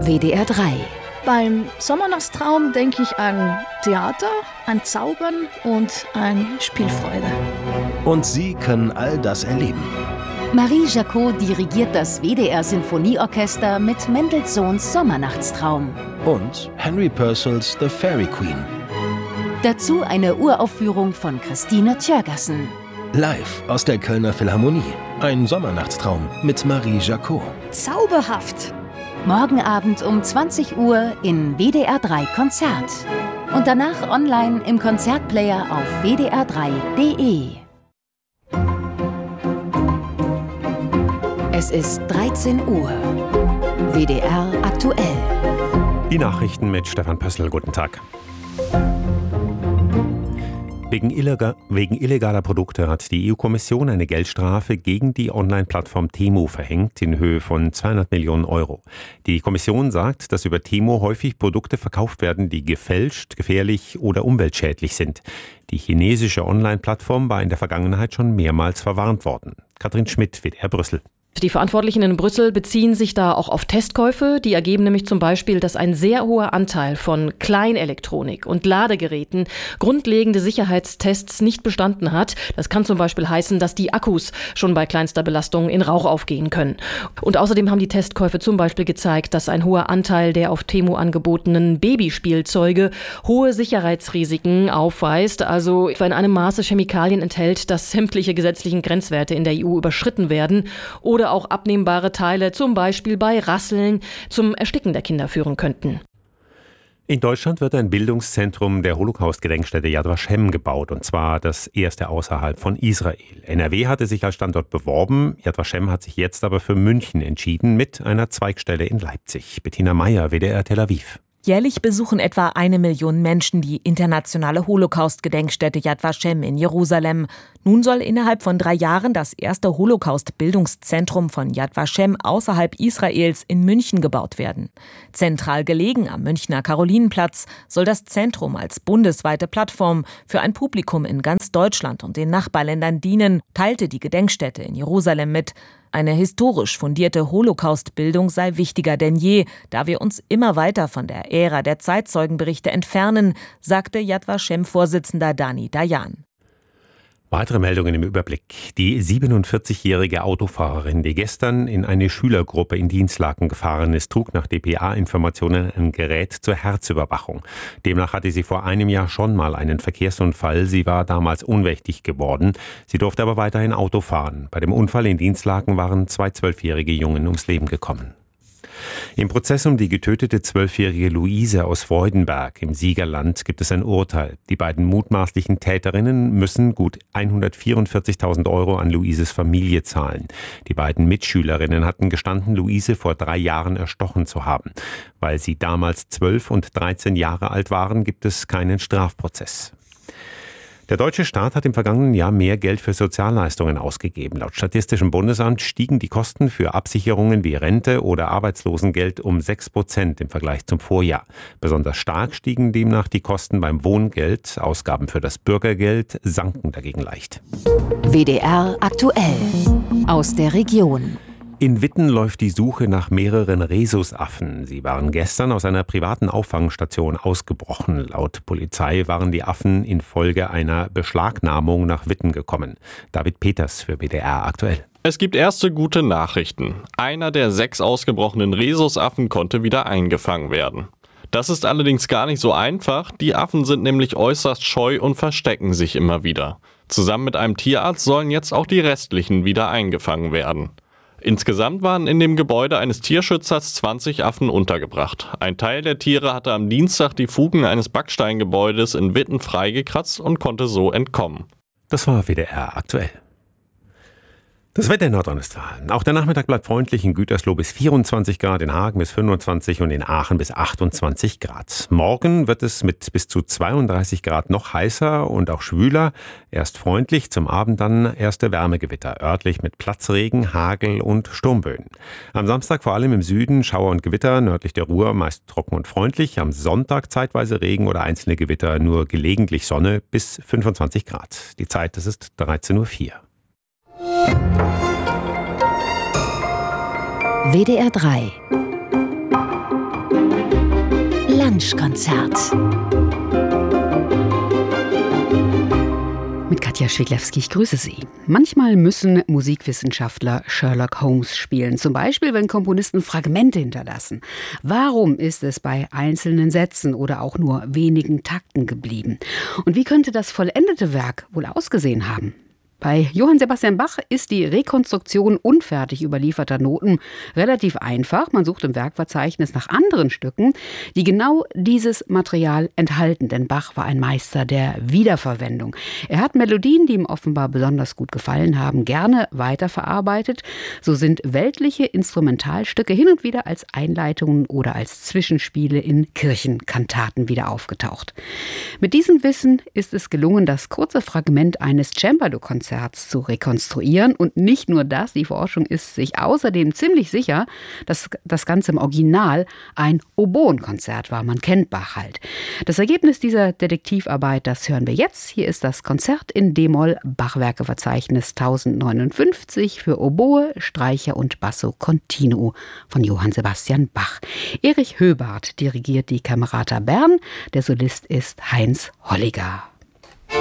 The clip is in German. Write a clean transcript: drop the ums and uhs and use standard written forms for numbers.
WDR 3. Beim Sommernachtstraum denke ich an Theater, an Zaubern und an Spielfreude. Und Sie können all das erleben. Marie Jacot dirigiert das WDR-Sinfonieorchester mit Mendelssohns Sommernachtstraum. Und Henry Purcells The Fairy Queen. Dazu eine Uraufführung von Christine Tjörgassen. Live aus der Kölner Philharmonie. Ein Sommernachtstraum mit Marie Jacot. Zauberhaft! Morgen Abend um 20 Uhr in WDR 3 Konzert. Und danach online im Konzertplayer auf wdr3.de. Es ist 13 Uhr. WDR aktuell. Die Nachrichten mit Stefan Pössl. Guten Tag. Wegen illegaler Produkte hat die EU-Kommission eine Geldstrafe gegen die Online-Plattform Temu verhängt in Höhe von 200 Millionen Euro. Die Kommission sagt, dass über Temu häufig Produkte verkauft werden, die gefälscht, gefährlich oder umweltschädlich sind. Die chinesische Online-Plattform war in der Vergangenheit schon mehrmals verwarnt worden. Katrin Schmidt, WDR Brüssel. Die Verantwortlichen in Brüssel beziehen sich da auch auf Testkäufe. Die ergeben nämlich zum Beispiel, dass ein sehr hoher Anteil von Kleinelektronik und Ladegeräten grundlegende Sicherheitstests nicht bestanden hat. Das kann zum Beispiel heißen, dass die Akkus schon bei kleinster Belastung in Rauch aufgehen können. Und außerdem haben die Testkäufe zum Beispiel gezeigt, dass ein hoher Anteil der auf Temu angebotenen Babyspielzeuge hohe Sicherheitsrisiken aufweist. Also etwa in einem Maße Chemikalien enthält, dass sämtliche gesetzlichen Grenzwerte in der EU überschritten werden oder auch abnehmbare Teile, zum Beispiel bei Rasseln, zum Ersticken der Kinder führen könnten. In Deutschland wird ein Bildungszentrum der Holocaust-Gedenkstätte Yad Vashem gebaut, und zwar das erste außerhalb von Israel. NRW hatte sich als Standort beworben, Yad Vashem hat sich jetzt aber für München entschieden mit einer Zweigstelle in Leipzig. Bettina Meyer, WDR Tel Aviv. Jährlich besuchen etwa 1 Million Menschen die internationale Holocaust-Gedenkstätte Yad Vashem in Jerusalem. Nun soll innerhalb von 3 Jahren das erste Holocaust-Bildungszentrum von Yad Vashem außerhalb Israels in München gebaut werden. Zentral gelegen am Münchner Karolinenplatz soll das Zentrum als bundesweite Plattform für ein Publikum in ganz Deutschland und den Nachbarländern dienen, teilte die Gedenkstätte in Jerusalem mit. Eine historisch fundierte Holocaust-Bildung sei wichtiger denn je, da wir uns immer weiter von der Ära der Zeitzeugenberichte entfernen, sagte Yad Vashem-Vorsitzender Dani Dayan. Weitere Meldungen im Überblick. Die 47-jährige Autofahrerin, die gestern in eine Schülergruppe in Dinslaken gefahren ist, trug nach dpa-Informationen ein Gerät zur Herzüberwachung. Demnach hatte sie vor einem Jahr schon mal einen Verkehrsunfall. Sie war damals ohnmächtig geworden. Sie durfte aber weiterhin Auto fahren. Bei dem Unfall in Dinslaken waren 2 12-jährige Jungen ums Leben gekommen. Im Prozess um die getötete 12-jährige Luise aus Freudenberg im Siegerland gibt es ein Urteil. Die beiden mutmaßlichen Täterinnen müssen gut 144.000 Euro an Luises Familie zahlen. Die beiden Mitschülerinnen hatten gestanden, Luise vor 3 Jahren erstochen zu haben. Weil sie damals 12 und 13 Jahre alt waren, gibt es keinen Strafprozess. Der deutsche Staat hat im vergangenen Jahr mehr Geld für Sozialleistungen ausgegeben. Laut Statistischem Bundesamt stiegen die Kosten für Absicherungen wie Rente oder Arbeitslosengeld um 6% im Vergleich zum Vorjahr. Besonders stark stiegen demnach die Kosten beim Wohngeld. Ausgaben für das Bürgergeld sanken dagegen leicht. WDR aktuell. Aus der Region. In Witten läuft die Suche nach mehreren Rhesusaffen. Sie waren gestern aus einer privaten Auffangstation ausgebrochen. Laut Polizei waren die Affen infolge einer Beschlagnahmung nach Witten gekommen. David Peters für WDR aktuell. Es gibt erste gute Nachrichten. Einer der 6 ausgebrochenen Rhesusaffen konnte wieder eingefangen werden. Das ist allerdings gar nicht so einfach. Die Affen sind nämlich äußerst scheu und verstecken sich immer wieder. Zusammen mit einem Tierarzt sollen jetzt auch die restlichen wieder eingefangen werden. Insgesamt waren in dem Gebäude eines Tierschützers 20 Affen untergebracht. Ein Teil der Tiere hatte am Dienstag die Fugen eines Backsteingebäudes in Witten freigekratzt und konnte so entkommen. Das war WDR aktuell. Das Wetter in Nordrhein-Westfalen. Auch der Nachmittag bleibt freundlich, in Gütersloh bis 24 Grad, in Hagen bis 25 und in Aachen bis 28 Grad. Morgen wird es mit bis zu 32 Grad noch heißer und auch schwüler. Erst freundlich, zum Abend dann erste Wärmegewitter, örtlich mit Platzregen, Hagel und Sturmböen. Am Samstag vor allem im Süden Schauer und Gewitter, nördlich der Ruhr meist trocken und freundlich. Am Sonntag zeitweise Regen oder einzelne Gewitter, nur gelegentlich Sonne bis 25 Grad. Die Zeit, das ist 13:04 Uhr. WDR 3 Wunschkonzert. Mit Katja Schwiglewski, ich grüße Sie. Manchmal müssen Musikwissenschaftler Sherlock Holmes spielen. Zum Beispiel, wenn Komponisten Fragmente hinterlassen. Warum ist es bei einzelnen Sätzen oder auch nur wenigen Takten geblieben? Und wie könnte das vollendete Werk wohl ausgesehen haben? Bei Johann Sebastian Bach ist die Rekonstruktion unfertig überlieferter Noten relativ einfach. Man sucht im Werkverzeichnis nach anderen Stücken, die genau dieses Material enthalten. Denn Bach war ein Meister der Wiederverwendung. Er hat Melodien, die ihm offenbar besonders gut gefallen haben, gerne weiterverarbeitet. So sind weltliche Instrumentalstücke hin und wieder als Einleitungen oder als Zwischenspiele in Kirchenkantaten wieder aufgetaucht. Mit diesem Wissen ist es gelungen, das kurze Fragment eines Cembalo-Konzerts zu rekonstruieren. Und nicht nur das, die Forschung ist sich außerdem ziemlich sicher, dass das Ganze im Original ein Oboenkonzert war. Man kennt Bach halt. Das Ergebnis dieser Detektivarbeit, das hören wir jetzt. Hier ist das Konzert in D-Moll, Bachwerkeverzeichnis 1059 für Oboe, Streicher und Basso Continuo von Johann Sebastian Bach. Erich Höbart dirigiert die Camerata Bern. Der Solist ist Heinz Holliger.